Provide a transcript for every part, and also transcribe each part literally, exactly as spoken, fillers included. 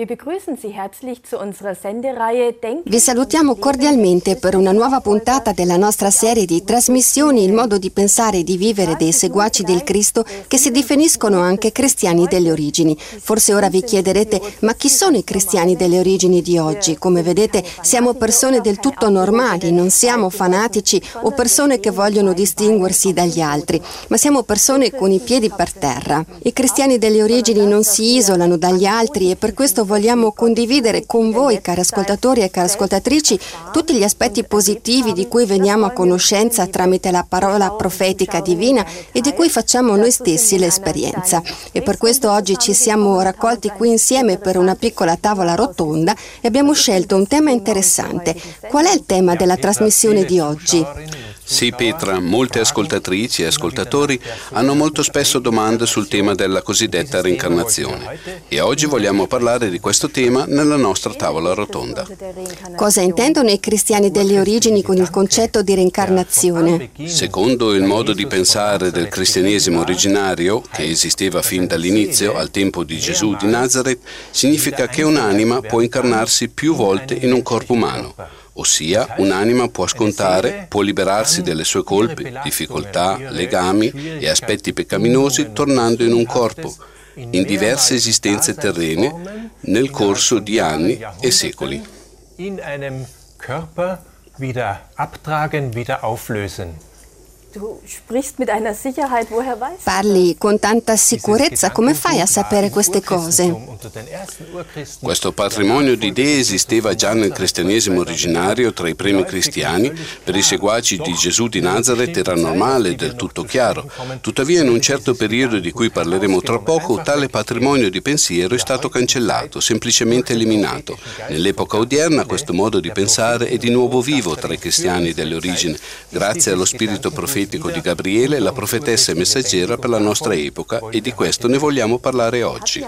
Vi salutiamo cordialmente per una nuova puntata della nostra serie di trasmissioni Il modo di pensare e di vivere dei seguaci del Cristo che si definiscono anche cristiani delle origini. Forse ora vi chiederete, ma chi sono i cristiani delle origini di oggi? Come vedete, siamo persone del tutto normali, non siamo fanatici o persone che vogliono distinguersi dagli altri, ma siamo persone con i piedi per terra. I cristiani delle origini non si isolano dagli altri e per questo vogliamo condividere con voi, cari ascoltatori e cari ascoltatrici, tutti gli aspetti positivi di cui veniamo a conoscenza tramite la parola profetica divina e di cui facciamo noi stessi l'esperienza. E per questo oggi ci siamo raccolti qui insieme per una piccola tavola rotonda e abbiamo scelto un tema interessante. Qual è il tema della trasmissione di oggi? Sì, Petra, molte ascoltatrici e ascoltatori hanno molto spesso domande sul tema della cosiddetta reincarnazione e oggi vogliamo parlare di questo tema nella nostra tavola rotonda. Cosa intendono i cristiani delle origini con il concetto di reincarnazione? Secondo il modo di pensare del cristianesimo originario, che esisteva fin dall'inizio, al tempo di Gesù di Nazareth, significa che un'anima può incarnarsi più volte in un corpo umano. Ossia, un'anima può scontare, può liberarsi delle sue colpe, difficoltà, legami e aspetti peccaminosi tornando in un corpo, in diverse esistenze terrene, nel corso di anni e secoli. In einem Körper wieder abtragen, wieder auflösen. Parli con tanta sicurezza, come fai a sapere queste cose? Questo patrimonio di idee esisteva già nel cristianesimo originario tra i primi cristiani. Per i seguaci di Gesù di Nazareth era normale e del tutto chiaro. Tuttavia in un certo periodo di cui parleremo tra poco, tale patrimonio di pensiero è stato cancellato, semplicemente eliminato. Nell'epoca odierna questo modo di pensare è di nuovo vivo tra i cristiani delle origini, grazie allo spirito profetico di Gabriele, la profetessa e messaggera per la nostra epoca, e di questo ne vogliamo parlare oggi.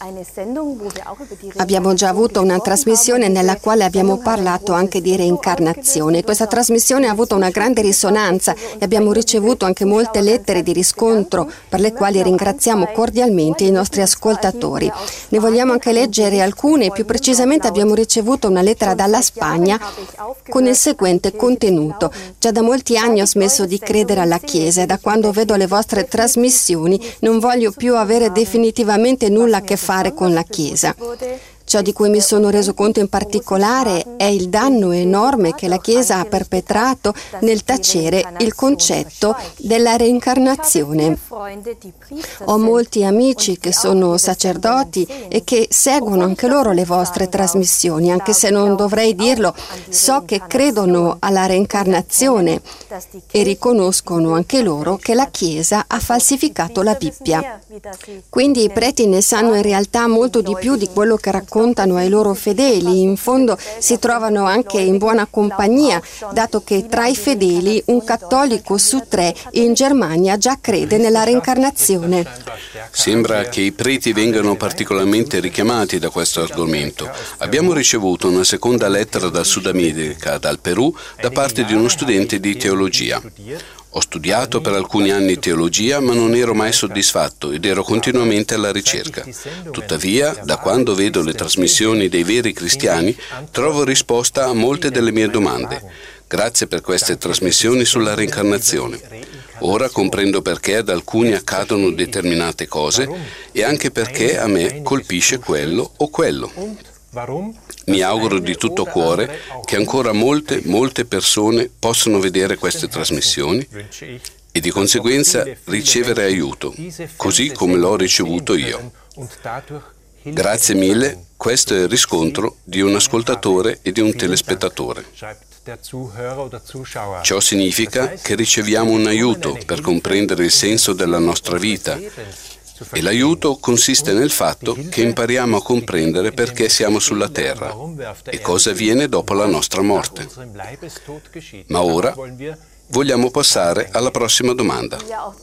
Abbiamo già avuto una trasmissione nella quale abbiamo parlato anche di reincarnazione. Questa trasmissione ha avuto una grande risonanza e abbiamo ricevuto anche molte lettere di riscontro per le quali ringraziamo cordialmente i nostri ascoltatori. Ne vogliamo anche leggere alcune, più precisamente abbiamo ricevuto una lettera dalla Spagna con il seguente contenuto: già da molti anni ho smesso di credere alla Chiesa e da quando vedo le vostre trasmissioni non voglio più avere definitivamente nulla a che fare con la Chiesa. Ciò di cui mi sono reso conto in particolare è il danno enorme che la Chiesa ha perpetrato nel tacere il concetto della reincarnazione. Ho molti amici che sono sacerdoti e che seguono anche loro le vostre trasmissioni, anche se non dovrei dirlo, so che credono alla reincarnazione e riconoscono anche loro che la Chiesa ha falsificato la Bibbia. Quindi i preti ne sanno in realtà molto di più di quello che raccontano ai loro fedeli. In fondo si trovano anche in buona compagnia, dato che tra i fedeli un cattolico su tre in Germania già crede nella reincarnazione. Sembra che i preti vengano particolarmente richiamati da questo argomento. Abbiamo ricevuto una seconda lettera dal Sud America, dal Perù, da parte di uno studente di teologia. Ho studiato per alcuni anni teologia, ma non ero mai soddisfatto ed ero continuamente alla ricerca. Tuttavia, da quando vedo le trasmissioni dei veri cristiani, trovo risposta a molte delle mie domande. Grazie per queste trasmissioni sulla reincarnazione. Ora comprendo perché ad alcuni accadono determinate cose e anche perché a me colpisce quello o quello. Mi auguro di tutto cuore che ancora molte, molte persone possano vedere queste trasmissioni e di conseguenza ricevere aiuto, così come l'ho ricevuto io. Grazie mille, questo è il riscontro di un ascoltatore e di un telespettatore. Ciò significa che riceviamo un aiuto per comprendere il senso della nostra vita. E l'aiuto consiste nel fatto che impariamo a comprendere perché siamo sulla terra e cosa avviene dopo la nostra morte. Ma ora vogliamo passare alla prossima domanda.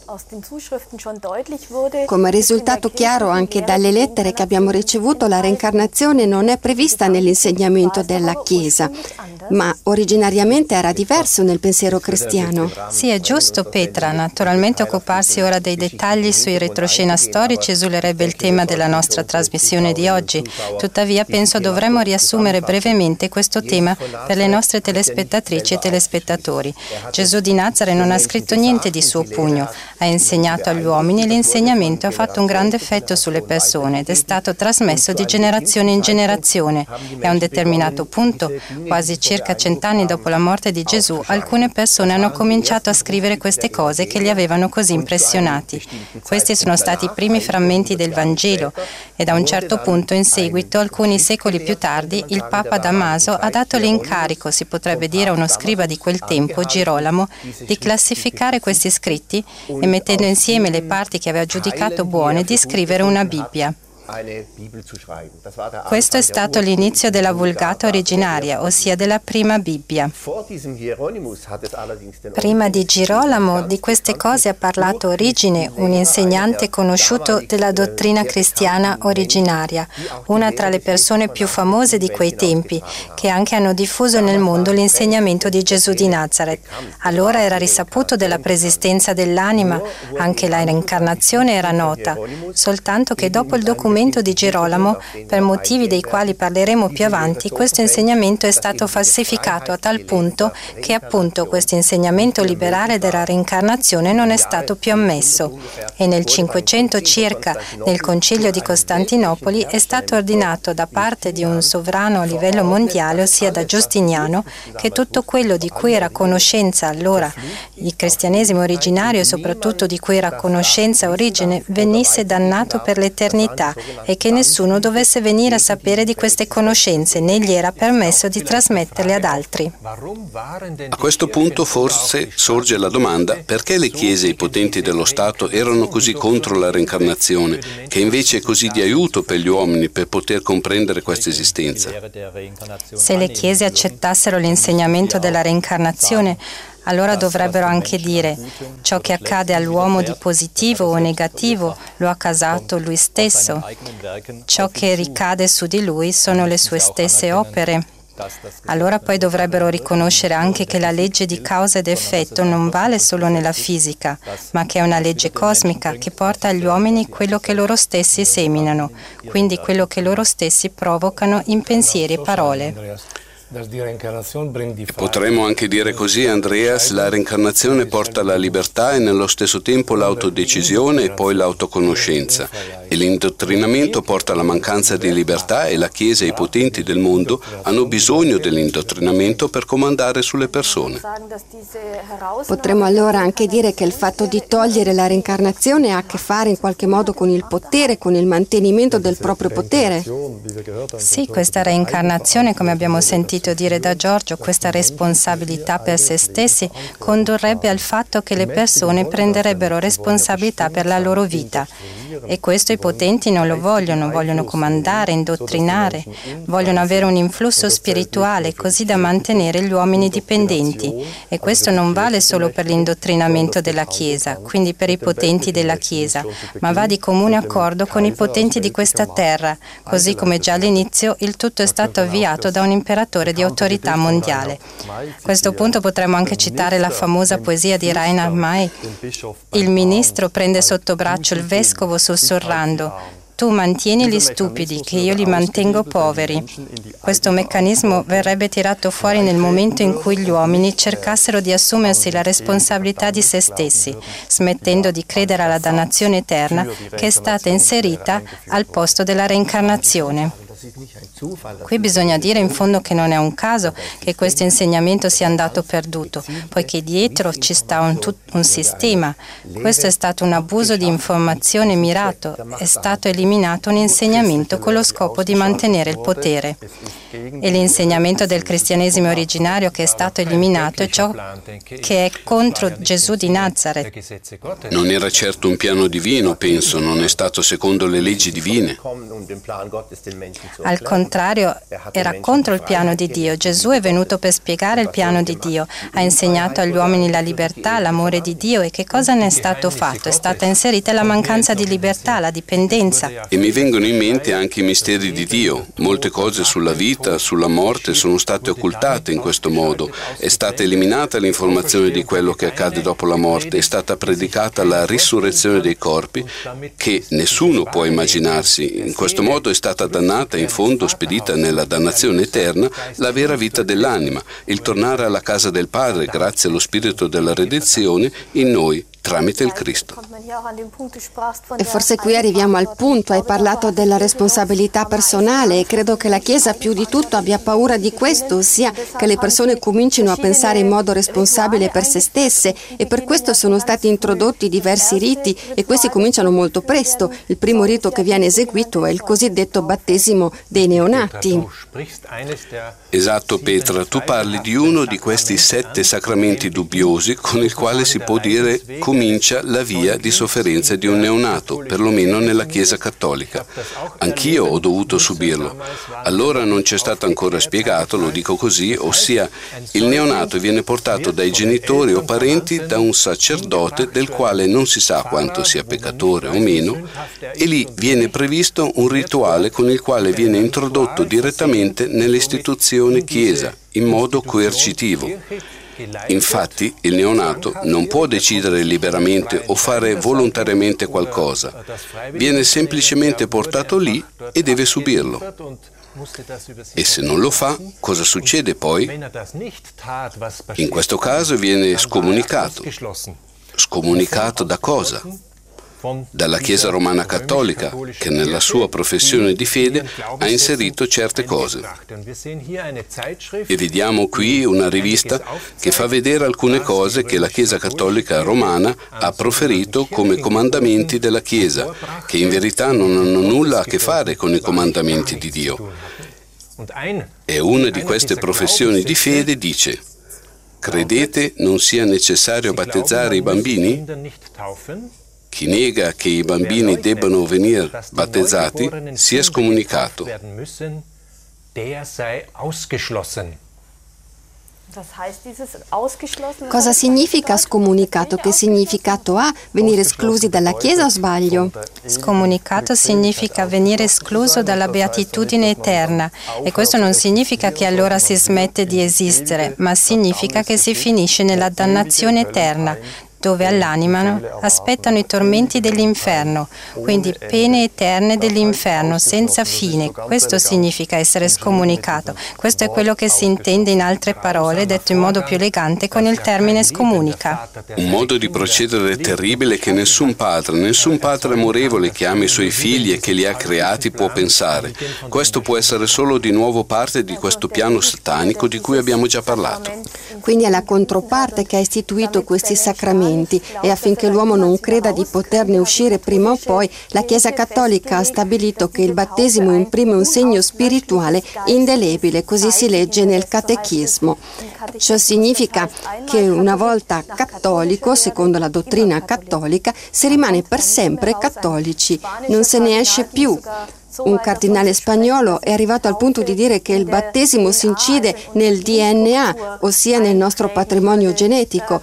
Come è risultato chiaro anche dalle lettere che abbiamo ricevuto, la reincarnazione non è prevista nell'insegnamento della Chiesa. Ma originariamente era diverso nel pensiero cristiano. Sì, è giusto, Petra. Naturalmente occuparsi ora dei dettagli sui retroscena storici esulerebbe il tema della nostra trasmissione di oggi. Tuttavia penso dovremmo riassumere brevemente questo tema per le nostre telespettatrici e telespettatori. Gesù di Nazare non ha scritto niente di suo pugno, ha insegnato agli uomini e l'insegnamento ha fatto un grande effetto sulle persone ed è stato trasmesso di generazione in generazione. E a un determinato punto, quasi circa cent'anni dopo la morte di Gesù, alcune persone hanno cominciato a scrivere queste cose che li avevano così impressionati. Questi sono stati i primi frammenti del Vangelo e da un certo punto in seguito, alcuni secoli più tardi, il Papa Damaso ha dato l'incarico, si potrebbe dire a uno scriba di quel tempo, Girolamo, di classificare questi scritti e mettendo insieme le parti che aveva giudicato buone di scrivere una Bibbia. Questo è stato l'inizio della Vulgata originaria, ossia della prima Bibbia. Prima di Girolamo di queste cose ha parlato Origene, un insegnante conosciuto della dottrina cristiana originaria, una tra le persone più famose di quei tempi, che anche hanno diffuso nel mondo l'insegnamento di Gesù di Nazaret. Allora era risaputo della preesistenza dell'anima, anche la reincarnazione era nota, soltanto che dopo il documento di Girolamo, per motivi dei quali parleremo più avanti, questo insegnamento è stato falsificato a tal punto che appunto questo insegnamento liberale della reincarnazione non è stato più ammesso. E nel Cinquecento circa, nel Concilio di Costantinopoli, è stato ordinato da parte di un sovrano a livello mondiale, ossia da Giustiniano, che tutto quello di cui era conoscenza allora il cristianesimo originario e soprattutto di cui era conoscenza Origene venisse dannato per l'eternità e che nessuno dovesse venire a sapere di queste conoscenze, né gli era permesso di trasmetterle ad altri. A questo punto forse sorge la domanda: perché le chiese e i potenti dello Stato erano così contro la reincarnazione, che invece è così di aiuto per gli uomini per poter comprendere questa esistenza? Se le chiese accettassero l'insegnamento della reincarnazione, allora dovrebbero anche dire: ciò che accade all'uomo di positivo o negativo lo ha causato lui stesso. Ciò che ricade su di lui sono le sue stesse opere. Allora poi dovrebbero riconoscere anche che la legge di causa ed effetto non vale solo nella fisica, ma che è una legge cosmica che porta agli uomini quello che loro stessi seminano, quindi quello che loro stessi provocano in pensieri e parole. Potremmo anche dire così, Andreas, la reincarnazione porta la libertà e nello stesso tempo l'autodecisione e poi l'autoconoscenza. E l'indottrinamento porta alla mancanza di libertà e la Chiesa e i potenti del mondo hanno bisogno dell'indottrinamento per comandare sulle persone. Potremmo allora anche dire che il fatto di togliere la reincarnazione ha a che fare in qualche modo con il potere, con il mantenimento del proprio potere. Sì, questa reincarnazione, come abbiamo sentito dire da Giorgio, questa responsabilità per se stessi condurrebbe al fatto che le persone prenderebbero responsabilità per la loro vita. E questo i potenti non lo vogliono, vogliono comandare, indottrinare, vogliono avere un influsso spirituale così da mantenere gli uomini dipendenti. E questo non vale solo per l'indottrinamento della Chiesa, quindi per i potenti della Chiesa, ma va di comune accordo con i potenti di questa terra, così come già all'inizio il tutto è stato avviato da un imperatore di autorità mondiale. A questo punto potremmo anche citare la famosa poesia di Reinhard May. Il ministro prende sotto braccio il vescovo sussurrando: tu mantieni gli stupidi, che io li mantengo poveri. Questo meccanismo verrebbe tirato fuori nel momento in cui gli uomini cercassero di assumersi la responsabilità di se stessi, smettendo di credere alla dannazione eterna che è stata inserita al posto della reincarnazione. Qui bisogna dire in fondo che non è un caso che questo insegnamento sia andato perduto, poiché dietro ci sta un, tut- un sistema. Questo è stato un abuso di informazione mirato, è stato eliminato un insegnamento con lo scopo di mantenere il potere. E l'insegnamento del cristianesimo originario che è stato eliminato è ciò che è contro Gesù di Nazaret. Non era certo un piano divino, penso, non è stato secondo le leggi divine. Al contrario, era contro il piano di Dio. Gesù è venuto per spiegare il piano di Dio, ha insegnato agli uomini la libertà, l'amore di Dio. E che cosa ne è stato fatto? È stata inserita la mancanza di libertà, la dipendenza. E mi vengono in mente anche i misteri di Dio, molte cose sulla vita, sulla morte sono state occultate in questo modo. È stata eliminata l'informazione di quello che accade dopo la morte, è stata predicata la risurrezione dei corpi che nessuno può immaginarsi. In questo modo è stata dannata, in fondo spedita nella dannazione eterna, la vera vita dell'anima, il tornare alla casa del Padre grazie allo Spirito della redenzione in noi, tramite il Cristo. E forse qui arriviamo al punto, hai parlato della responsabilità personale e credo che la Chiesa più di tutto abbia paura di questo, ossia che le persone comincino a pensare in modo responsabile per se stesse, e per questo sono stati introdotti diversi riti e questi cominciano molto presto. Il primo rito che viene eseguito è il cosiddetto battesimo dei neonati. Esatto, Petra, tu parli di uno di questi sette sacramenti dubbiosi con il quale si può dire comincia la via di sofferenza di un neonato, perlomeno nella Chiesa cattolica. Anch'io ho dovuto subirlo. Allora non ci è stato ancora spiegato, lo dico così, ossia il neonato viene portato dai genitori o parenti da un sacerdote del quale non si sa quanto sia peccatore o meno, e lì viene previsto un rituale con il quale viene introdotto direttamente nell'istituzione Chiesa in modo coercitivo. Infatti il neonato non può decidere liberamente o fare volontariamente qualcosa, viene semplicemente portato lì e deve subirlo. E se non lo fa, cosa succede poi? In questo caso viene scomunicato. Scomunicato da cosa? Dalla Chiesa Romana Cattolica, che nella sua professione di fede ha inserito certe cose. E vediamo qui una rivista che fa vedere alcune cose che la Chiesa Cattolica Romana ha proferito come comandamenti della Chiesa, che in verità non hanno nulla a che fare con i comandamenti di Dio. E una di queste professioni di fede dice: credete non sia necessario battezzare i bambini? Chi nega che i bambini debbano venire battezzati sia scomunicato. Cosa significa scomunicato? Che significato ha? Venire esclusi dalla Chiesa o sbaglio? Scomunicato significa venire escluso dalla beatitudine eterna, e questo non significa che allora si smette di esistere, ma significa che si finisce nella dannazione eterna, dove all'anima aspettano i tormenti dell'inferno, quindi pene eterne dell'inferno senza fine. Questo significa essere scomunicato. Questo è quello che si intende, in altre parole, detto in modo più elegante, con il termine scomunica. Un modo di procedere terribile che nessun padre, nessun padre amorevole che ama i suoi figli e che li ha creati può pensare. Questo può essere solo di nuovo parte di questo piano satanico di cui abbiamo già parlato. Quindi è la controparte che ha istituito questi sacramenti, e affinché l'uomo non creda di poterne uscire prima o poi, la Chiesa Cattolica ha stabilito che il battesimo imprime un segno spirituale indelebile, così si legge nel Catechismo. Ciò significa che una volta cattolico, secondo la dottrina cattolica, si rimane per sempre cattolici, non se ne esce più. Un cardinale spagnolo è arrivato al punto di dire che il battesimo si incide nel D N A, ossia nel nostro patrimonio genetico.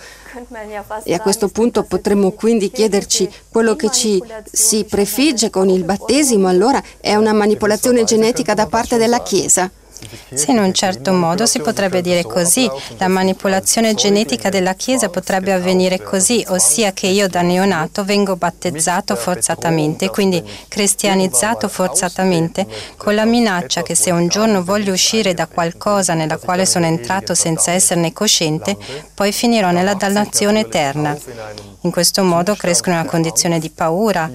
E a questo punto potremmo quindi chiederci: quello che ci si prefigge con il battesimo allora è una manipolazione genetica da parte della Chiesa? Sì, in un certo modo si potrebbe dire così. La manipolazione genetica della Chiesa potrebbe avvenire così, ossia che io da neonato vengo battezzato forzatamente, quindi cristianizzato forzatamente, con la minaccia che se un giorno voglio uscire da qualcosa nella quale sono entrato senza esserne cosciente, poi finirò nella dannazione eterna. In questo modo cresco in una condizione di paura.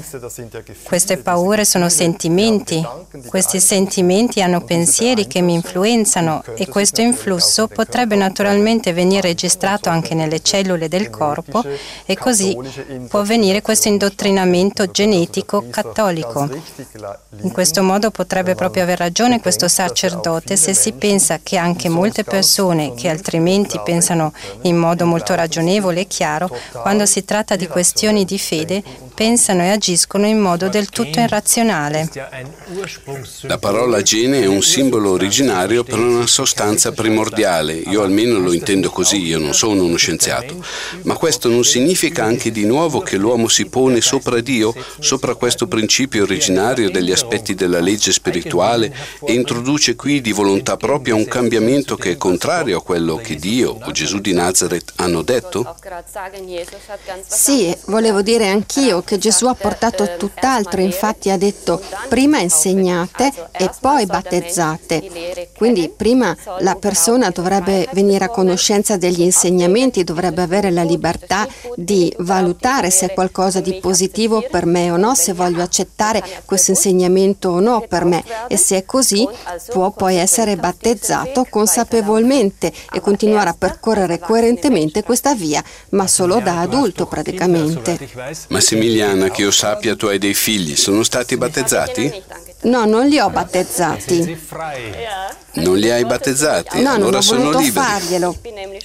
Queste paure sono sentimenti. Questi sentimenti hanno pensieri che mi influenzano, e questo influsso potrebbe naturalmente venire registrato anche nelle cellule del corpo, e così può avvenire questo indottrinamento genetico cattolico. In questo modo potrebbe proprio aver ragione questo sacerdote se si pensa che anche molte persone che altrimenti pensano in modo molto ragionevole e chiaro, quando si tratta di questioni di fede, pensano e agiscono in modo del tutto irrazionale. La parola gene è un simbolo originario per una sostanza primordiale. Io almeno lo intendo così, io non sono uno scienziato. Ma questo non significa anche di nuovo che l'uomo si pone sopra Dio, sopra questo principio originario degli aspetti della legge spirituale, e introduce qui di volontà propria un cambiamento che è contrario a quello che Dio o Gesù di Nazareth hanno detto? Sì, volevo dire anch'io che Gesù ha portato tutt'altro, infatti ha detto prima insegnate e poi battezzate. Quindi prima la persona dovrebbe venire a conoscenza degli insegnamenti, dovrebbe avere la libertà di valutare se è qualcosa di positivo per me o no, se voglio accettare questo insegnamento o no per me, e se è così può poi essere battezzato consapevolmente e continuare a percorrere coerentemente questa via, ma solo da adulto praticamente. Massimiliana, che io sappia, tu hai dei figli, sono stati battezzati? No, non li ho battezzati. Non li hai battezzati? No, allora non ho sono voluto liberi. farglielo.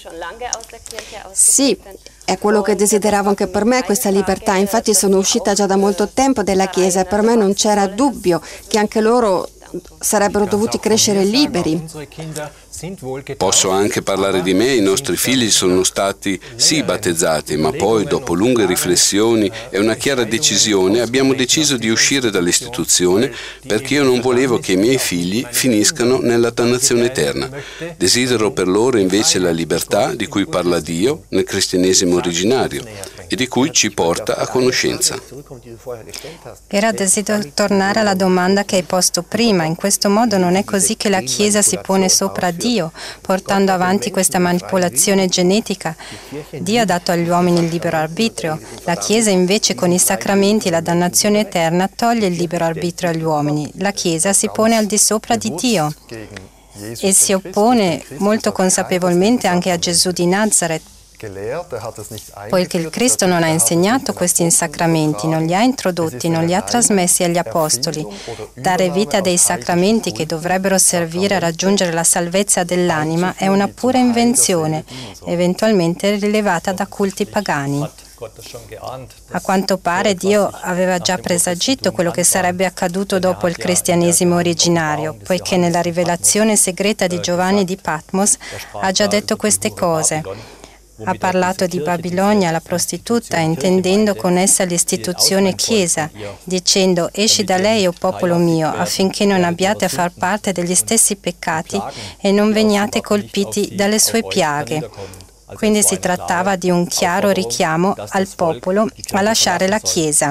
Sì, è quello che desideravo anche per me, questa libertà. Infatti sono uscita già da molto tempo dalla Chiesa e per me non c'era dubbio che anche loro sarebbero dovuti crescere liberi. Posso anche parlare di me, i nostri figli sono stati sì battezzati, ma poi dopo lunghe riflessioni e una chiara decisione abbiamo deciso di uscire dall'istituzione perché io non volevo che i miei figli finiscano nella dannazione eterna. Desidero per loro invece la libertà di cui parla Dio nel cristianesimo originario e di cui ci porta a conoscenza. Era desidero tornare alla domanda che hai posto prima. In questo modo non è così che la Chiesa si pone sopra Dio, portando avanti questa manipolazione genetica. Dio ha dato agli uomini il libero arbitrio. La Chiesa invece con i sacramenti e la dannazione eterna toglie il libero arbitrio agli uomini. La Chiesa si pone al di sopra di Dio e si oppone molto consapevolmente anche a Gesù di Nazareth, poiché il Cristo non ha insegnato questi sacramenti, non li ha introdotti, non li ha trasmessi agli Apostoli. Dare vita a dei sacramenti che dovrebbero servire a raggiungere la salvezza dell'anima è una pura invenzione, eventualmente rilevata da culti pagani. A quanto pare Dio aveva già presagito quello che sarebbe accaduto dopo il cristianesimo originario, poiché nella rivelazione segreta di Giovanni di Patmos ha già detto queste cose. Ha parlato di Babilonia, la prostituta, intendendo con essa l'istituzione Chiesa, dicendo: esci da lei, o popolo mio, affinché non abbiate a far parte degli stessi peccati e non veniate colpiti dalle sue piaghe. Quindi si trattava di un chiaro richiamo al popolo a lasciare la Chiesa.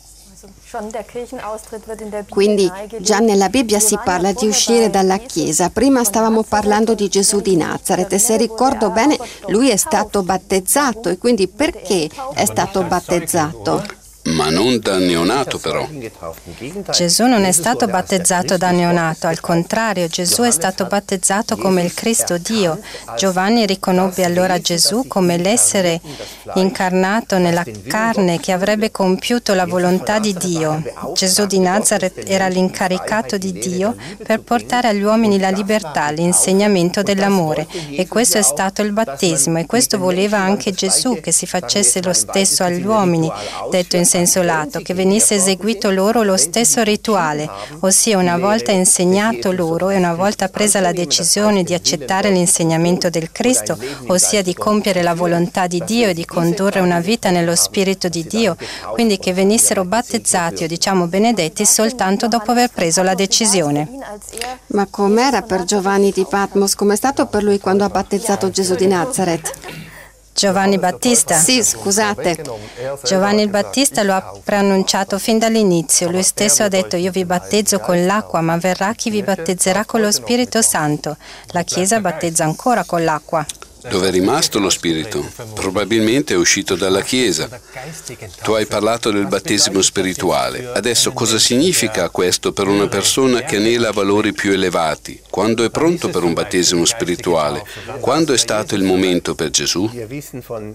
Quindi già nella Bibbia si parla di uscire dalla Chiesa. Prima stavamo parlando di Gesù di Nazareth e se ricordo bene lui è stato battezzato, e quindi perché è stato battezzato? Ma non da neonato però. Gesù non è stato battezzato da neonato, al contrario, Gesù è stato battezzato come il Cristo Dio. Giovanni riconobbe allora Gesù come l'essere incarnato nella carne che avrebbe compiuto la volontà di Dio. Gesù di Nazareth era l'incaricato di Dio per portare agli uomini la libertà, l'insegnamento dell'amore, e questo è stato il battesimo, e questo voleva anche Gesù, che si facesse lo stesso agli uomini, detto in senso lato, che venisse eseguito loro lo stesso rituale, ossia una volta insegnato loro e una volta presa la decisione di accettare l'insegnamento del Cristo, ossia di compiere la volontà di Dio e di condurre una vita nello Spirito di Dio, quindi che venissero battezzati o diciamo benedetti soltanto dopo aver preso la decisione. Ma com'era per Giovanni di Patmos? Com'è stato per lui quando ha battezzato Gesù di Nazareth? Giovanni Battista? Sì, scusate. Giovanni il Battista lo ha preannunciato fin dall'inizio. Lui stesso ha detto: io vi battezzo con l'acqua, ma verrà chi vi battezzerà con lo Spirito Santo. La Chiesa battezza ancora con l'acqua. Dove è rimasto lo Spirito? Probabilmente è uscito dalla Chiesa. Tu hai parlato del battesimo spirituale. Adesso cosa significa questo per una persona che anela valori più elevati? Quando è pronto per un battesimo spirituale? Quando è stato il momento per Gesù?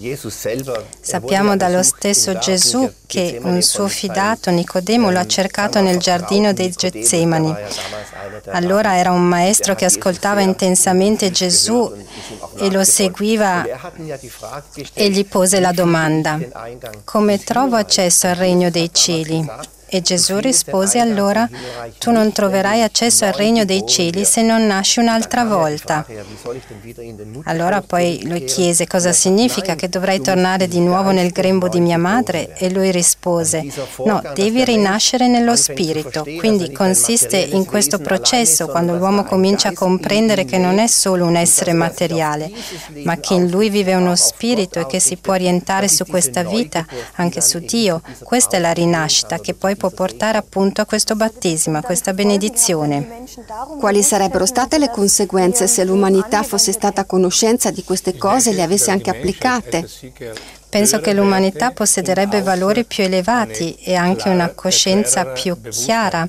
Sappiamo dallo stesso Gesù che un suo fidato, Nicodemo, lo ha cercato nel giardino dei Getsemani. Allora era un maestro che ascoltava intensamente Gesù e lo seguiva e gli pose la domanda: come trovo accesso al regno dei cieli? E Gesù rispose allora: tu non troverai accesso al regno dei cieli se non nasci un'altra volta. Allora poi lui chiese: cosa significa, che dovrei tornare di nuovo nel grembo di mia madre? E lui rispose: no, devi rinascere nello spirito. Quindi consiste in questo processo, quando l'uomo comincia a comprendere che non è solo un essere materiale, ma che in lui vive uno spirito e che si può orientare su questa vita, anche su Dio. Questa è la rinascita che poi può portare appunto a questo battesimo, a questa benedizione. Quali sarebbero state le conseguenze se l'umanità fosse stata a conoscenza di queste cose e le avesse anche applicate? Penso che l'umanità possederebbe valori più elevati e anche una coscienza più chiara.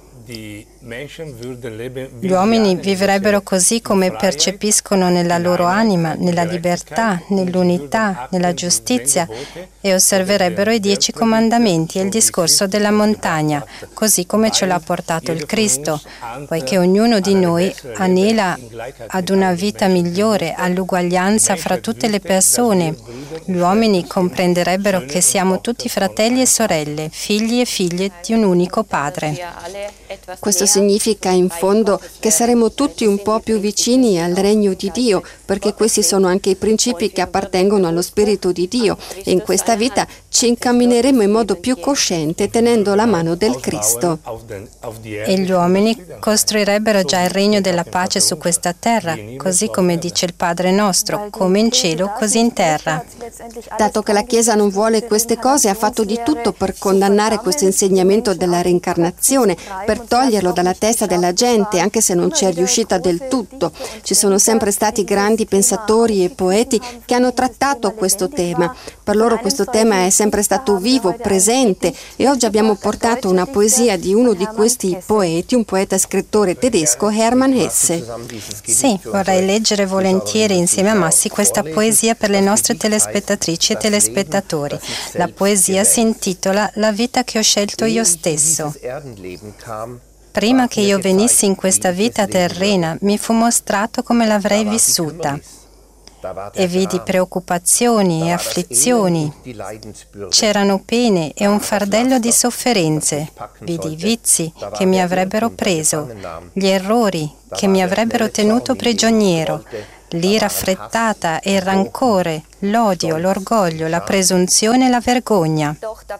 Gli uomini vivrebbero così come percepiscono nella loro anima, nella libertà, nell'unità, nella giustizia, e osserverebbero i dieci comandamenti e il discorso della montagna, così come ce l'ha portato il Cristo, poiché ognuno di noi anela ad una vita migliore, all'uguaglianza fra tutte le persone. Gli uomini comprenderebbero che siamo tutti fratelli e sorelle, figli e figlie di un unico Padre. Questo significa in fondo che saremo tutti un po' più vicini al regno di Dio, perché questi sono anche i principi che appartengono allo Spirito di Dio, e in questa vita ci incammineremo in modo più cosciente tenendo la mano del Cristo. E gli uomini costruirebbero già il regno della pace su questa terra, così come dice il Padre nostro, come in cielo, così in terra. Dato che la Chiesa non vuole queste cose, ha fatto di tutto per condannare questo insegnamento della reincarnazione, per toglierlo dalla testa della gente, anche se non ci è riuscita del tutto. Ci sono sempre stati grandi pensatori e poeti che hanno trattato questo tema. Per loro questo tema è sempre stato vivo, presente, e oggi abbiamo portato una poesia di uno di questi poeti, un poeta e scrittore tedesco, Hermann Hesse. Sì, vorrei leggere volentieri insieme a Massi questa poesia per le nostre telespettatrici e telespettatori. La poesia si intitola La vita che ho scelto io stesso. Prima che io venissi in questa vita terrena, mi fu mostrato come l'avrei vissuta. E vidi preoccupazioni e afflizioni. C'erano pene e un fardello di sofferenze. Vidi vizi che mi avrebbero preso, gli errori che mi avrebbero tenuto prigioniero, l'ira affrettata e il rancore, l'odio, l'orgoglio, la presunzione e la vergogna.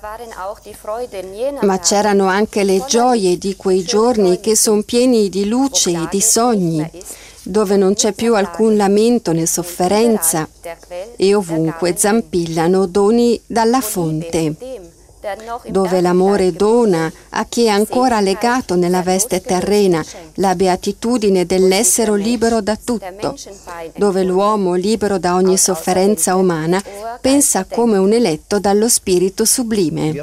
Ma c'erano anche le gioie di quei giorni che sono pieni di luce e di sogni, dove non c'è più alcun lamento né sofferenza, e ovunque zampillano doni dalla fonte, dove l'amore dona a chi è ancora legato nella veste terrena la beatitudine dell'essere libero da tutto, dove l'uomo, libero da ogni sofferenza umana, pensa come un eletto dallo Spirito sublime.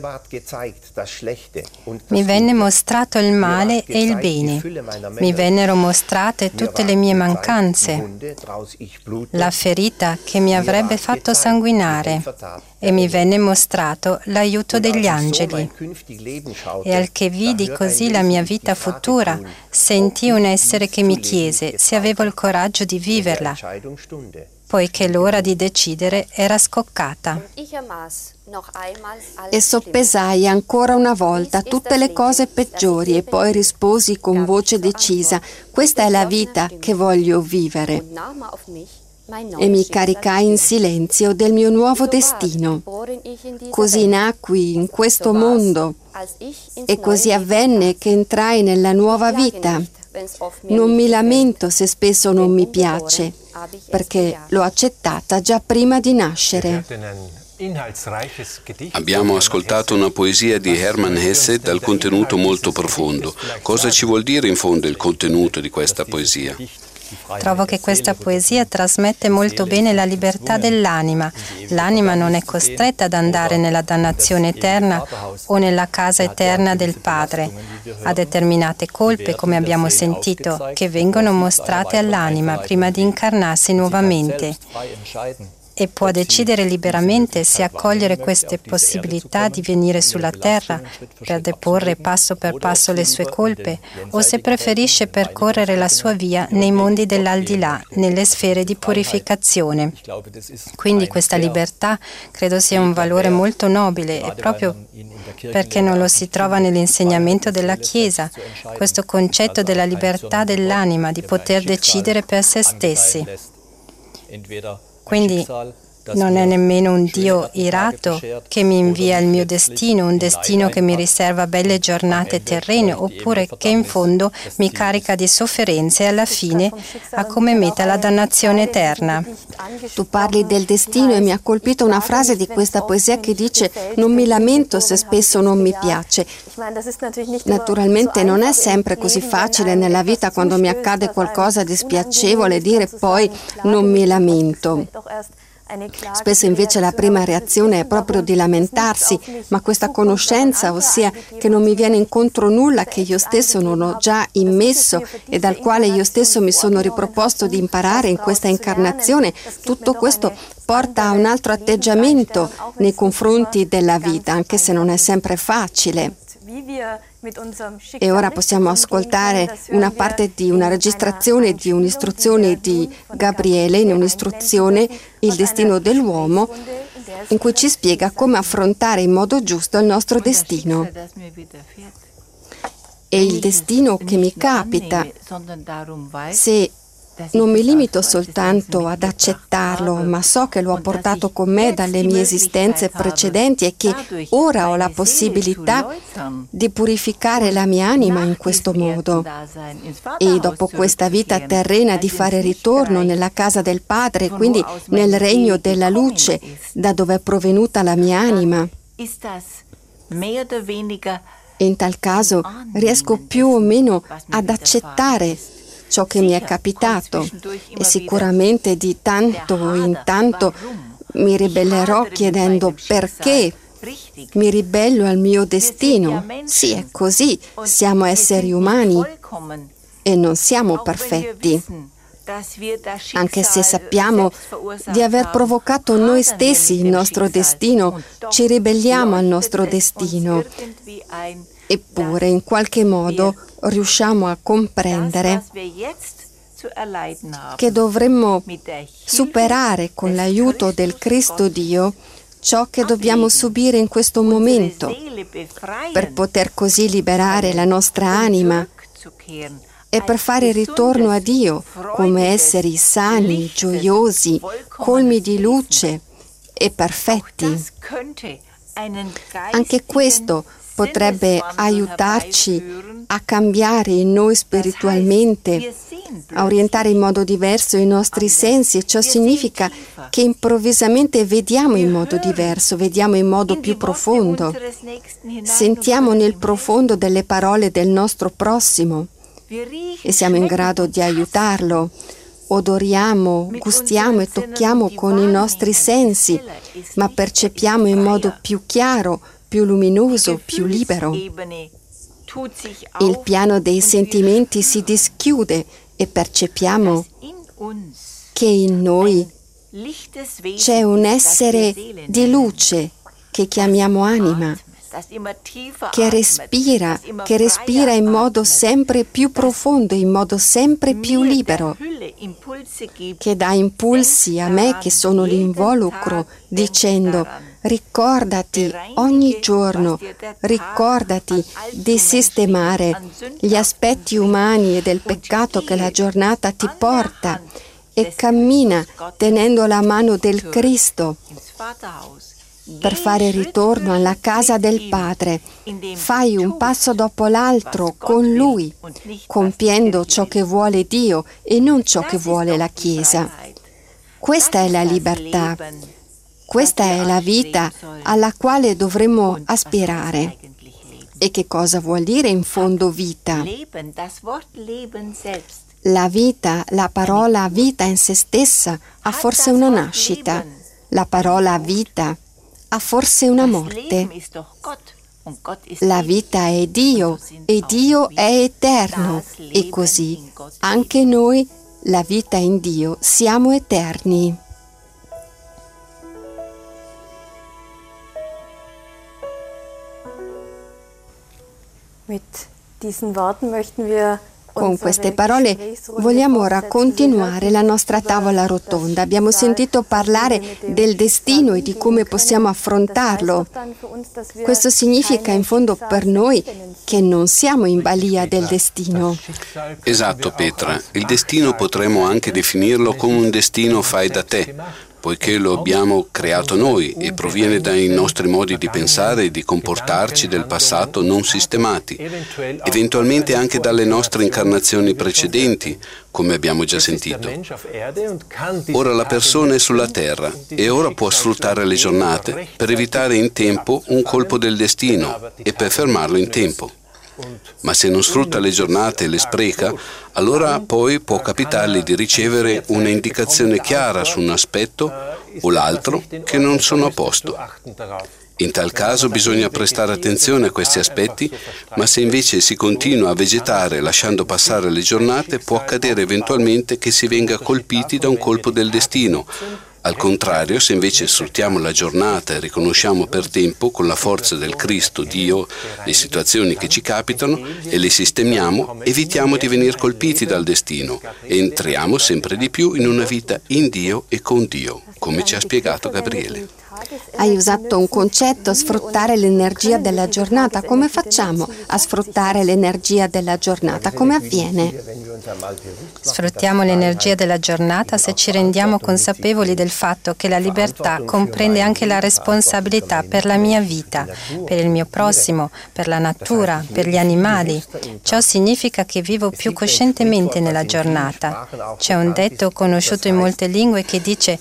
Mi venne mostrato il male e il bene, mi vennero mostrate tutte le mie mancanze, la ferita che mi avrebbe fatto sanguinare, e mi venne mostrato l'aiuto degli angeli. E al che vidi così la mia vita futura, sentii un essere che mi chiese se avevo il coraggio di viverla, poiché l'ora di decidere era scoccata. E soppesai ancora una volta tutte le cose peggiori e poi risposi con voce decisa: questa è la vita che voglio vivere. E mi caricai in silenzio del mio nuovo destino. Così nacqui in questo mondo e così avvenne che entrai nella nuova vita. Non mi lamento se spesso non mi piace, perché l'ho accettata già prima di nascere. Abbiamo ascoltato una poesia di Hermann Hesse dal contenuto molto profondo. Cosa ci vuol dire in fondo il contenuto di questa poesia? Trovo che questa poesia trasmette molto bene la libertà dell'anima. L'anima non è costretta ad andare nella dannazione eterna o nella casa eterna del Padre. Ha determinate colpe, come abbiamo sentito, che vengono mostrate all'anima prima di incarnarsi nuovamente. e può decidere liberamente se accogliere queste possibilità di venire sulla terra per deporre passo per passo le sue colpe o se preferisce percorrere la sua via nei mondi dell'aldilà, nelle sfere di purificazione. Quindi questa libertà credo sia un valore molto nobile e proprio perché non lo si trova nell'insegnamento della Chiesa, questo concetto della libertà dell'anima di poter decidere per se stessi. Quindi non è nemmeno un Dio irato che mi invia il mio destino, un destino che mi riserva belle giornate terrene, oppure che in fondo mi carica di sofferenze e alla fine ha come meta la dannazione eterna. Tu parli del destino e mi ha colpito una frase di questa poesia che dice: non mi lamento se spesso non mi piace. Naturalmente non è sempre così facile nella vita, quando mi accade qualcosa di spiacevole, dire poi non mi lamento. Spesso invece la prima reazione è proprio di lamentarsi, ma questa conoscenza, ossia che non mi viene incontro nulla che io stesso non ho già immesso e dal quale io stesso mi sono riproposto di imparare in questa incarnazione, tutto questo porta a un altro atteggiamento nei confronti della vita, anche se non è sempre facile. E ora possiamo ascoltare una parte di una registrazione di un'istruzione di Gabriele, in un'istruzione Il destino dell'uomo, in cui ci spiega come affrontare in modo giusto il nostro destino. E il destino che mi capita, se non mi limito soltanto ad accettarlo, ma so che lo ho portato con me dalle mie esistenze precedenti e che ora ho la possibilità di purificare la mia anima in questo modo. E dopo questa vita terrena di fare ritorno nella casa del Padre, quindi nel regno della luce, da dove è provenuta la mia anima. E in tal caso riesco più o meno ad accettare ciò che mi è capitato e sicuramente di tanto in tanto mi ribellerò chiedendo perché mi ribello al mio destino. Sì, è così, siamo esseri umani e non siamo perfetti. Anche se sappiamo di aver provocato noi stessi il nostro destino, ci ribelliamo al nostro destino. Eppure, in qualche modo, riusciamo a comprendere che dovremmo superare con l'aiuto del Cristo Dio ciò che dobbiamo subire in questo momento, per poter così liberare la nostra anima e per fare ritorno a Dio come esseri sani, gioiosi, colmi di luce e perfetti. Anche questo potrebbe aiutarci a cambiare in noi spiritualmente, a orientare in modo diverso i nostri sensi, e ciò significa che improvvisamente vediamo in modo diverso, vediamo in modo più profondo, sentiamo nel profondo delle parole del nostro prossimo e siamo in grado di aiutarlo. Odoriamo, gustiamo e tocchiamo con i nostri sensi, ma percepiamo in modo più chiaro, più luminoso, più libero. Il piano dei sentimenti si dischiude e percepiamo che in noi c'è un essere di luce che chiamiamo anima, che respira, che respira in modo sempre più profondo, in modo sempre più libero, che dà impulsi a me che sono l'involucro, dicendo: ricordati ogni giorno, ricordati di sistemare gli aspetti umani e del peccato che la giornata ti porta e cammina tenendo la mano del Cristo per fare ritorno alla casa del Padre. Fai un passo dopo l'altro con Lui, compiendo ciò che vuole Dio e non ciò che vuole la Chiesa. Questa è la libertà. Questa è la vita alla quale dovremmo aspirare. E che cosa vuol dire in fondo vita? La vita, la parola vita in se stessa ha forse una nascita. La parola vita ha forse una morte. La vita è Dio e Dio è eterno, e così anche noi, la vita in Dio, siamo eterni. Con queste parole vogliamo ora continuare la nostra tavola rotonda. Abbiamo sentito parlare del destino e di come possiamo affrontarlo. Questo significa in fondo per noi che non siamo in balia del destino. Esatto, Petra. Il destino potremmo anche definirlo come un destino fai da te, poiché lo abbiamo creato noi e proviene dai nostri modi di pensare e di comportarci del passato non sistemati, eventualmente anche dalle nostre incarnazioni precedenti, come abbiamo già sentito. Ora la persona è sulla terra e ora può sfruttare le giornate per evitare in tempo un colpo del destino e per fermarlo in tempo. Ma se non sfrutta le giornate e le spreca, allora poi può capitargli di ricevere una indicazione chiara su un aspetto o l'altro che non sono a posto. In tal caso bisogna prestare attenzione a questi aspetti, ma se invece si continua a vegetare lasciando passare le giornate, può accadere eventualmente che si venga colpiti da un colpo del destino. Al contrario, se invece sfruttiamo la giornata e riconosciamo per tempo con la forza del Cristo, Dio, le situazioni che ci capitano e le sistemiamo, evitiamo di venire colpiti dal destino e entriamo sempre di più in una vita in Dio e con Dio, come ci ha spiegato Gabriele. Hai usato un concetto, sfruttare l'energia della giornata. Come facciamo a sfruttare l'energia della giornata? Come avviene? Sfruttiamo l'energia della giornata se ci rendiamo consapevoli del fatto che la libertà comprende anche la responsabilità per la mia vita, per il mio prossimo, per la natura, per gli animali. Ciò significa che vivo più coscientemente nella giornata. C'è un detto conosciuto in molte lingue che dice: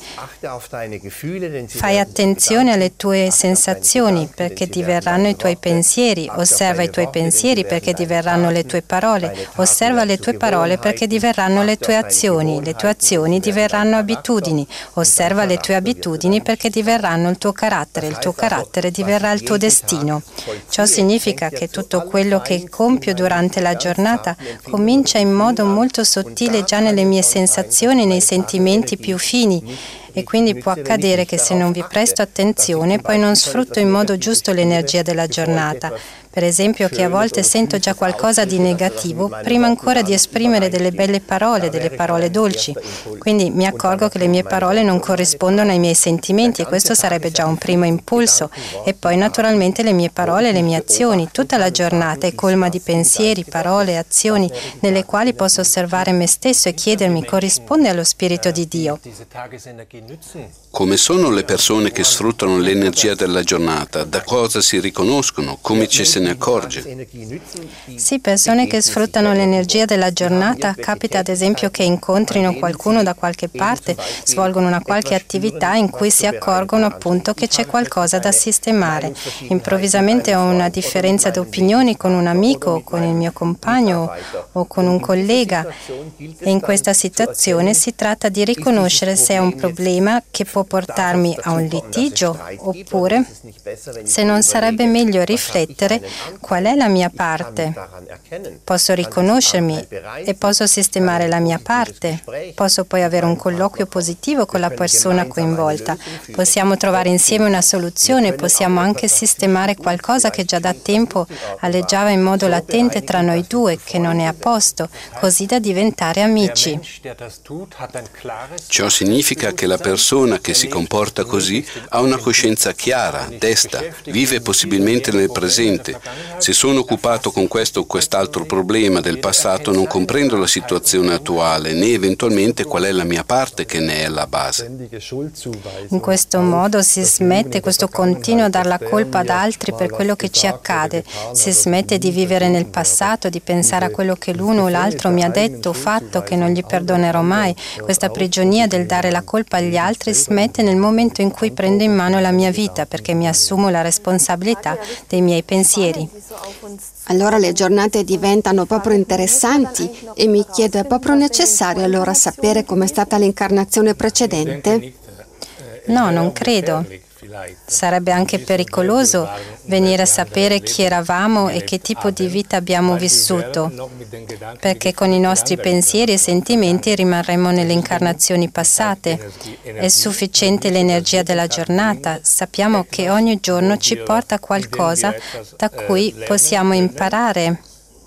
fai attenzione alle tue sensazioni perché diverranno i tuoi pensieri, osserva i tuoi pensieri perché diverranno le tue parole, osserva le tue parole perché diverranno le tue azioni, le tue azioni diverranno abitudini, osserva le tue abitudini perché diverranno il tuo carattere, il tuo carattere diverrà il tuo destino. Ciò significa che tutto quello che compio durante la giornata comincia in modo molto sottile già nelle mie sensazioni, nei sentimenti più fini. E quindi può accadere che se non vi presto attenzione poi non sfrutto in modo giusto l'energia della giornata. Per esempio che a volte sento già qualcosa di negativo prima ancora di esprimere delle belle parole, delle parole dolci. Quindi mi accorgo che le mie parole non corrispondono ai miei sentimenti e questo sarebbe già un primo impulso. E poi naturalmente le mie parole e le mie azioni. Tutta la giornata è colma di pensieri, parole, azioni nelle quali posso osservare me stesso e chiedermi: corrisponde allo Spirito di Dio? Come sono le persone che sfruttano l'energia della giornata? Da cosa si riconoscono? Come ci se ne accorge? Sì, persone che sfruttano l'energia della giornata, capita ad esempio che incontrino qualcuno da qualche parte, svolgono una qualche attività in cui si accorgono appunto che c'è qualcosa da sistemare. Improvvisamente ho una differenza di opinioni con un amico, o con il mio compagno o con un collega e in questa situazione si tratta di riconoscere se è un problema che può portarmi a un litigio oppure se non sarebbe meglio riflettere qual è la mia parte. Posso riconoscermi e posso sistemare la mia parte. Posso poi avere un colloquio positivo con la persona coinvolta. Possiamo trovare insieme una soluzione, possiamo anche sistemare qualcosa che già da tempo alleggiava in modo latente tra noi due, che non è a posto, così da diventare amici. Ciò significa che la persona che si comporta così ha una coscienza chiara, desta, vive possibilmente nel presente. Se sono occupato con questo o quest'altro problema del passato, non comprendo la situazione attuale, né eventualmente qual è la mia parte che ne è la base. In questo modo si smette questo continuo dar la colpa ad altri per quello che ci accade, si smette di vivere nel passato, di pensare a quello che l'uno o l'altro mi ha detto o fatto che non gli perdonerò mai. Questa prigionia del dare la colpa agli altri smette nel momento in cui prendo in mano la mia vita, perché mi assumo la responsabilità dei miei pensieri. Allora le giornate diventano proprio interessanti e mi chiedo, è proprio necessario allora sapere com'è stata l'incarnazione precedente? No, non credo. Sarebbe anche pericoloso venire a sapere chi eravamo e che tipo di vita abbiamo vissuto, perché con i nostri pensieri e sentimenti rimarremo nelle incarnazioni passate. È sufficiente l'energia della giornata. Sappiamo che ogni giorno ci porta a qualcosa da cui possiamo imparare.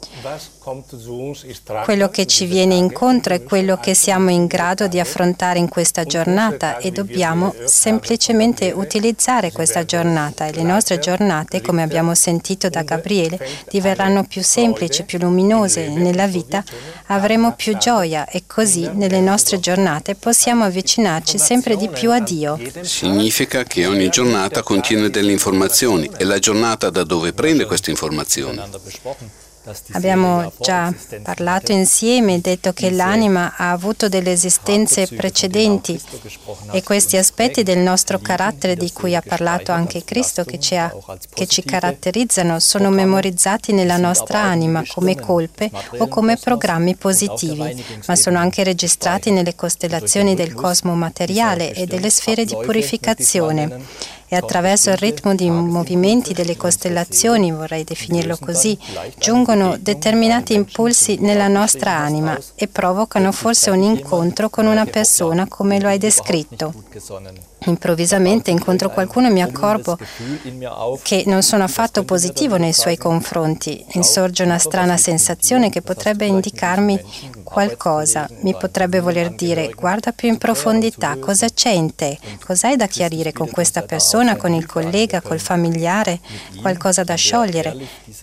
Quello che ci viene incontro è quello che siamo in grado di affrontare in questa giornata e dobbiamo semplicemente utilizzare questa giornata e le nostre giornate, come abbiamo sentito da Gabriele, diverranno più semplici, più luminose. Nella vita avremo più gioia e così nelle nostre giornate possiamo avvicinarci sempre di più a Dio. Significa che ogni giornata contiene delle informazioni e la giornata da dove prende queste informazioni? Abbiamo già parlato insieme e detto che l'anima ha avuto delle esistenze precedenti e questi aspetti del nostro carattere di cui ha parlato anche Cristo, che ci, ha, che ci caratterizzano, sono memorizzati nella nostra anima come colpe o come programmi positivi, ma sono anche registrati nelle costellazioni del cosmo materiale e delle sfere di purificazione. E attraverso il ritmo di movimenti delle costellazioni, vorrei definirlo così, giungono determinati impulsi nella nostra anima e provocano forse un incontro con una persona come lo hai descritto. Improvvisamente incontro qualcuno e mi accorgo che non sono affatto positivo nei suoi confronti. Insorge una strana sensazione che potrebbe indicarmi qualcosa. Mi potrebbe voler dire: guarda più in profondità, cosa c'è in te? Cos'hai da chiarire con questa persona, con il collega, col familiare? Qualcosa da sciogliere?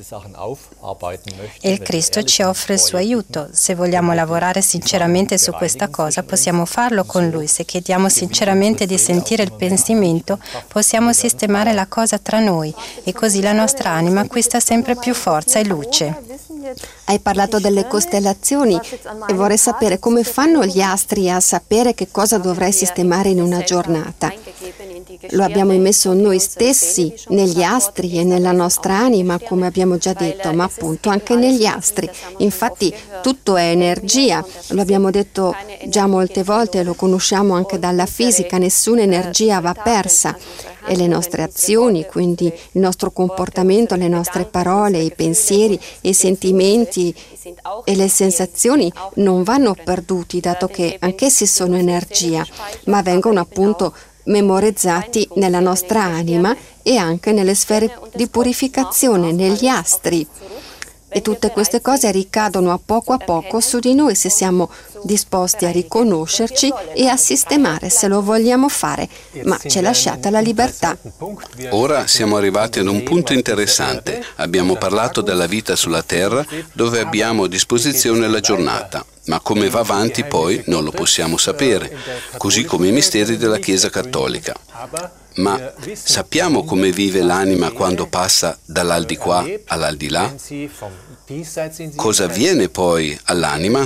E il Cristo ci offre il suo aiuto. Se vogliamo lavorare sinceramente su questa cosa, possiamo farlo con Lui. Se chiediamo sinceramente di sentire il pensimento, possiamo sistemare la cosa tra noi e così la nostra anima acquista sempre più forza e luce. Hai parlato delle costellazioni e vorrei sapere come fanno gli astri a sapere che cosa dovrei sistemare in una giornata. Lo abbiamo immesso noi stessi negli astri e nella nostra anima, come abbiamo già detto, ma appunto anche negli astri. Infatti tutto è energia, lo abbiamo detto già molte volte e lo conosciamo anche dalla fisica, nessuna energia va persa. E le nostre azioni, quindi il nostro comportamento, le nostre parole, i pensieri, i sentimenti e le sensazioni non vanno perduti, dato che anch'essi sono energia, ma vengono appunto memorizzati nella nostra anima e anche nelle sfere di purificazione, negli astri. E tutte queste cose ricadono a poco a poco su di noi se siamo disposti a riconoscerci e a sistemare se lo vogliamo fare, ma c'è lasciata la libertà. Ora siamo arrivati ad un punto interessante. Abbiamo parlato della vita sulla Terra dove abbiamo a disposizione la giornata, ma come va avanti poi non lo possiamo sapere, così come i misteri della Chiesa Cattolica. Ma sappiamo come vive l'anima quando passa dall'aldilà all'aldilà? Cosa avviene poi all'anima?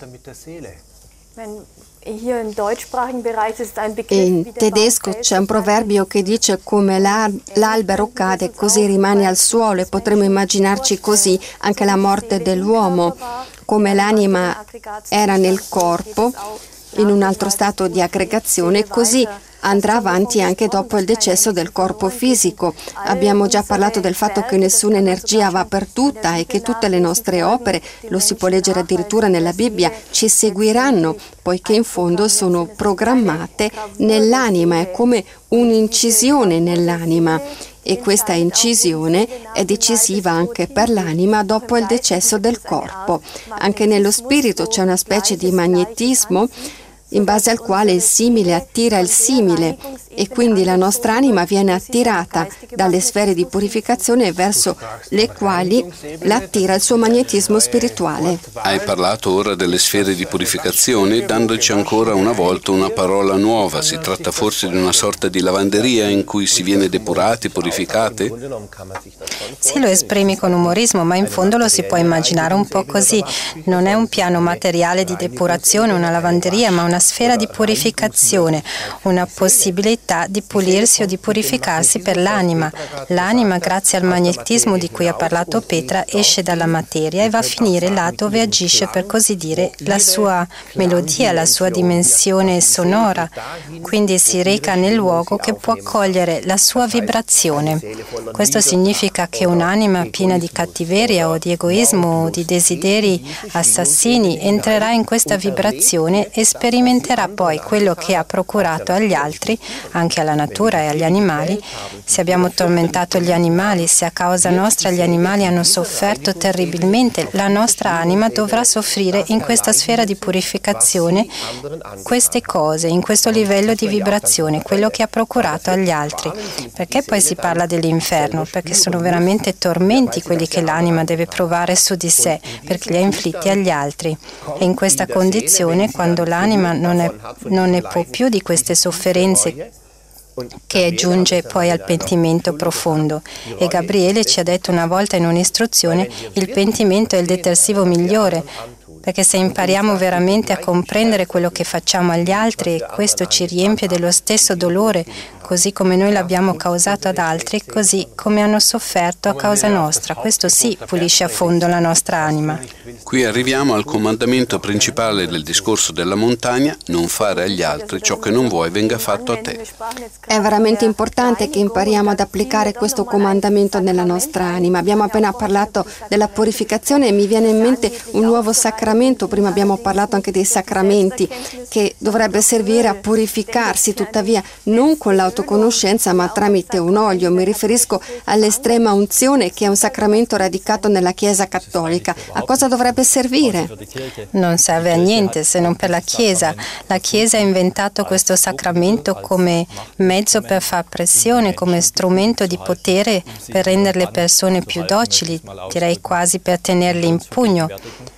In tedesco c'è un proverbio che dice: come l'albero cade, così rimane al suolo, e potremmo immaginarci così anche la morte dell'uomo, come l'anima era nel corpo, in un altro stato di aggregazione, così andrà avanti anche dopo il decesso del corpo fisico. Abbiamo già parlato del fatto che nessuna energia va perduta e che tutte le nostre opere, lo si può leggere addirittura nella Bibbia, ci seguiranno, poiché in fondo sono programmate nell'anima, è come un'incisione nell'anima. E questa incisione è decisiva anche per l'anima dopo il decesso del corpo. Anche nello spirito c'è una specie di magnetismo in base al quale il simile attira il simile e quindi la nostra anima viene attirata dalle sfere di purificazione verso le quali l'attira il suo magnetismo spirituale. Hai parlato ora delle sfere di purificazione, dandoci ancora una volta una parola nuova. Si tratta forse di una sorta di lavanderia in cui si viene depurati, purificati? Sì, lo esprimi con umorismo, ma in fondo lo si può immaginare un po' così. Non è un piano materiale di depurazione, una lavanderia, ma una sfera di purificazione, una possibilità di pulirsi o di purificarsi per l'anima. L'anima, grazie al magnetismo di cui ha parlato Petra, esce dalla materia e va a finire là dove agisce, per così dire, la sua melodia, la sua dimensione sonora. Quindi si reca nel luogo che può accogliere la sua vibrazione. Questo significa che un'anima piena di cattiveria o di egoismo o di desideri assassini entrerà in questa vibrazione e sperimenterà poi quello che ha procurato agli altri, anche alla natura e agli animali. Se abbiamo tormentato gli animali, se a causa nostra gli animali hanno sofferto terribilmente, la nostra anima dovrà soffrire in questa sfera di purificazione queste cose, in questo livello di vibrazione, quello che ha procurato agli altri. Perché poi si parla dell'inferno? Perché sono veramente tormenti quelli che l'anima deve provare su di sé, perché li ha inflitti agli altri. E in questa condizione, quando l'anima non, è, non ne può più di queste sofferenze, che giunge poi al pentimento profondo. E Gabriele ci ha detto una volta in un'istruzione: il pentimento è il detersivo migliore, perché se impariamo veramente a comprendere quello che facciamo agli altri e questo ci riempie dello stesso dolore, così come noi l'abbiamo causato ad altri, così come hanno sofferto a causa nostra, questo sì pulisce a fondo la nostra anima. Qui arriviamo al comandamento principale del discorso della montagna: non fare agli altri ciò che non vuoi venga fatto a te. È veramente importante che impariamo ad applicare questo comandamento nella nostra anima. Abbiamo appena parlato della purificazione e mi viene in mente un nuovo sacramento. Prima abbiamo parlato anche dei sacramenti, che dovrebbe servire a purificarsi, tuttavia non con l'autoconoscenza ma tramite un olio. Mi riferisco all'estrema unzione, che è un sacramento radicato nella Chiesa cattolica. A cosa dovrebbe servire? Non serve a niente se non per la Chiesa. La Chiesa ha inventato questo sacramento come mezzo per far pressione, come strumento di potere per rendere le persone più docili, direi quasi per tenerle in pugno.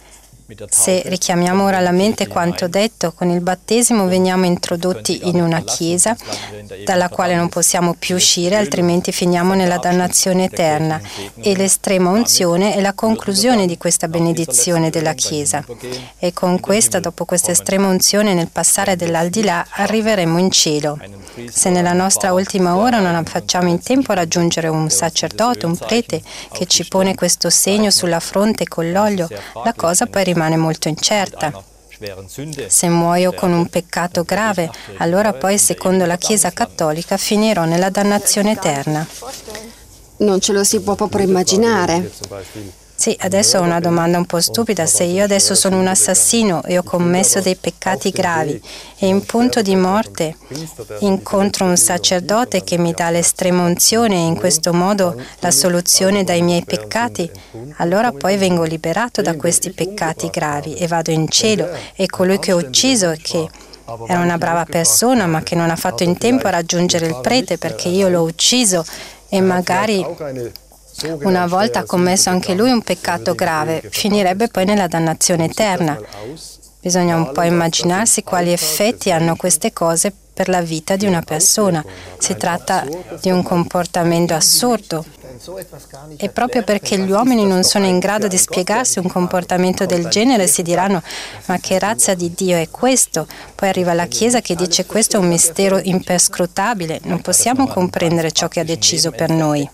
Se richiamiamo ora alla mente quanto detto, con il battesimo veniamo introdotti in una chiesa dalla quale non possiamo più uscire, altrimenti finiamo nella dannazione eterna, e l'estrema unzione è la conclusione di questa benedizione della Chiesa. E con questa, dopo questa estrema unzione, nel passare dell'aldilà, arriveremo in cielo. Se nella nostra ultima ora non facciamo in tempo a raggiungere un sacerdote, un prete, che ci pone questo segno sulla fronte con l'olio, la cosa poi rimane molto incerta. Se muoio con un peccato grave, allora poi, secondo la Chiesa cattolica, finirò nella dannazione eterna. Non ce lo si può proprio immaginare. Sì, adesso ho una domanda un po' stupida. Se io adesso sono un assassino e ho commesso dei peccati gravi e in punto di morte incontro un sacerdote che mi dà l'estrema unzione e in questo modo la soluzione dai miei peccati, allora poi vengo liberato da questi peccati gravi e vado in cielo, e colui che ho ucciso e che era una brava persona ma che non ha fatto in tempo a raggiungere il prete perché io l'ho ucciso e magari una volta ha commesso anche lui un peccato grave, finirebbe poi nella dannazione eterna. Bisogna un po' immaginarsi quali effetti hanno queste cose per la vita di una persona. Si tratta di un comportamento assurdo. E proprio perché gli uomini non sono in grado di spiegarsi un comportamento del genere, si diranno: ma che razza di Dio è questo? Poi arriva la Chiesa che dice: questo è un mistero imperscrutabile, non possiamo comprendere ciò che ha deciso per noi.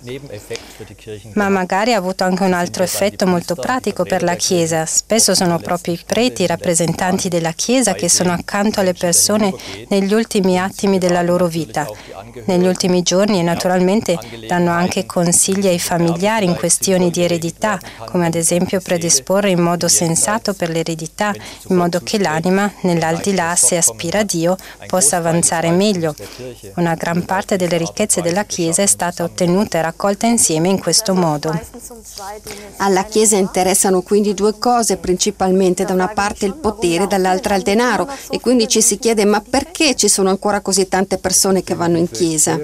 Ma magari ha avuto anche un altro effetto molto pratico per la Chiesa. Spesso sono proprio i preti, i rappresentanti della Chiesa, che sono accanto alle persone negli ultimi attimi della loro vita, negli ultimi giorni, e naturalmente danno anche consigli ai familiari in questioni di eredità, come ad esempio predisporre in modo sensato per l'eredità, in modo che l'anima, nell'aldilà, se aspira a Dio, possa avanzare meglio. Una gran parte delle ricchezze della Chiesa è stata ottenuta e raccolta insieme in questo modo. Alla Chiesa interessano quindi due cose principalmente: da una parte il potere, dall'altra il denaro, e quindi ci si chiede: ma perché ci sono ancora così tante persone che vanno in Chiesa?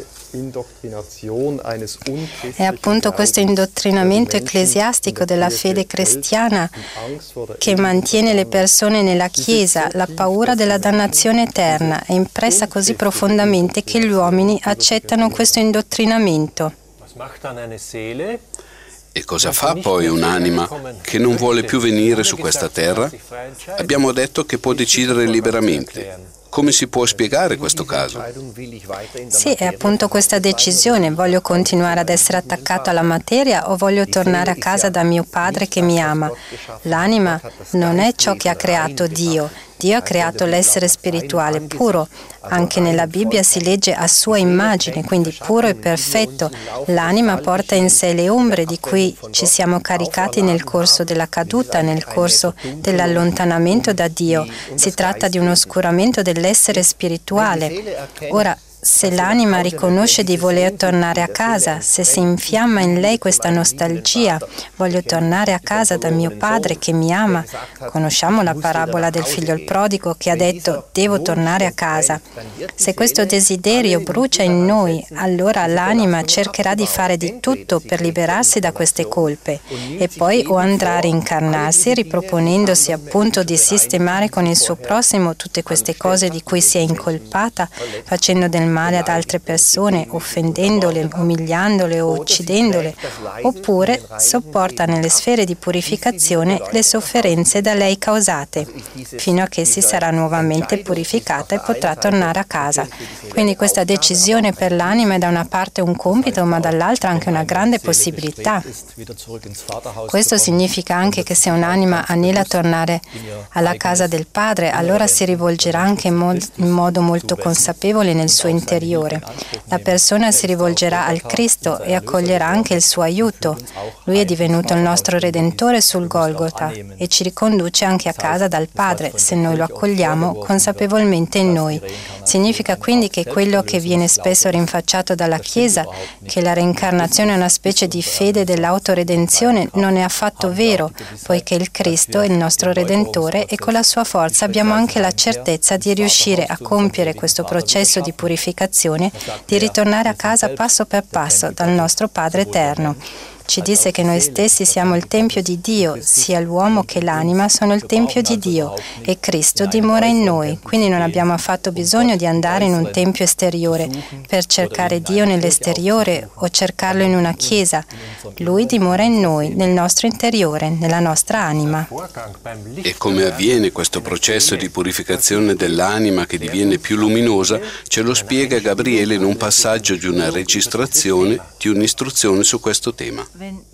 È appunto questo indottrinamento ecclesiastico della fede cristiana che mantiene le persone nella Chiesa. La paura della dannazione eterna è impressa così profondamente che gli uomini accettano questo indottrinamento. E cosa fa poi un'anima che non vuole più venire su questa terra? Abbiamo detto che può decidere liberamente. Come si può spiegare questo caso? Sì, è appunto questa decisione. Voglio continuare ad essere attaccato alla materia o voglio tornare a casa da mio padre che mi ama? L'anima non è ciò che ha creato Dio. Dio ha creato l'essere spirituale puro. Anche nella Bibbia si legge a sua immagine, quindi puro e perfetto. L'anima porta in sé le ombre di cui ci siamo caricati nel corso della caduta, nel corso dell'allontanamento da Dio. Si tratta di un oscuramento dell'essere spirituale. Ora, se l'anima riconosce di voler tornare a casa, se si infiamma in lei questa nostalgia, voglio tornare a casa da mio padre che mi ama. Conosciamo la parabola del figlio il prodigo che ha detto devo tornare a casa. Se questo desiderio brucia in noi, allora l'anima cercherà di fare di tutto per liberarsi da queste colpe e poi o andrà a reincarnarsi riproponendosi appunto di sistemare con il suo prossimo tutte queste cose di cui si è incolpata, facendo del male ad altre persone, offendendole, umiliandole o uccidendole, oppure sopporta nelle sfere di purificazione le sofferenze da lei causate, fino a che si sarà nuovamente purificata e potrà tornare a casa. Quindi questa decisione per l'anima è da una parte un compito, ma dall'altra anche una grande possibilità. Questo significa anche che se un'anima anela a tornare alla casa del Padre, allora si rivolgerà anche in, mod- in modo molto consapevole nel suo interiore. La persona si rivolgerà al Cristo e accoglierà anche il suo aiuto. Lui è divenuto il nostro Redentore sul Golgota e ci riconduce anche a casa dal Padre se noi lo accogliamo consapevolmente in noi. Significa quindi che quello che viene spesso rinfacciato dalla Chiesa, che la reincarnazione è una specie di fede dell'autoredenzione, non è affatto vero, poiché il Cristo è il nostro Redentore e con la sua forza abbiamo anche la certezza di riuscire a compiere questo processo di purificazione, di ritornare a casa passo per passo dal nostro Padre eterno. Ci disse che noi stessi siamo il Tempio di Dio, sia l'uomo che l'anima sono il Tempio di Dio e Cristo dimora in noi, quindi non abbiamo affatto bisogno di andare in un tempio esteriore per cercare Dio nell'esteriore o cercarlo in una chiesa. Lui dimora in noi, nel nostro interiore, nella nostra anima. E come avviene questo processo di purificazione dell'anima che diviene più luminosa, ce lo spiega Gabriele in un passaggio di una registrazione di un'istruzione su questo tema.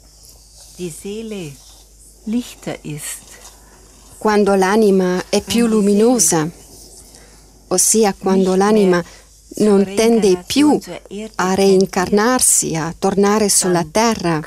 Quando l'anima è più luminosa, ossia quando l'anima non tende più a reincarnarsi, a tornare sulla terra,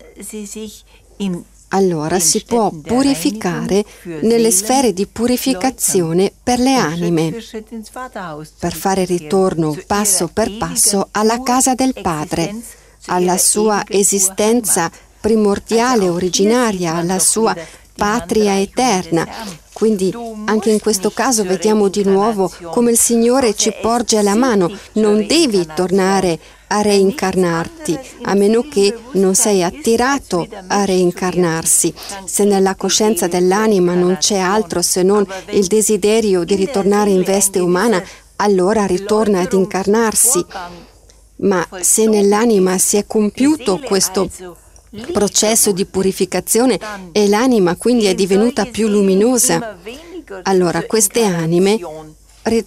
allora si può purificare nelle sfere di purificazione per le anime, per fare ritorno passo per passo alla casa del Padre, alla sua esistenza primordiale, originaria, alla sua patria eterna. Quindi anche in questo caso vediamo di nuovo come il Signore ci porge la mano. Non devi tornare a reincarnarti, a meno che non sei attirato a reincarnarsi. Se nella coscienza dell'anima non c'è altro se non il desiderio di ritornare in veste umana, allora ritorna ad incarnarsi. Ma se nell'anima si è compiuto questo processo di purificazione e l'anima quindi è divenuta più luminosa, allora queste anime